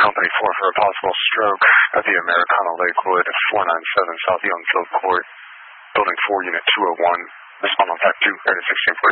Company 4 for a possible stroke at the Americana Lakewood 497 South Youngsville Court, Building 4, Unit 201. Respond on Pack 2, air to 1645.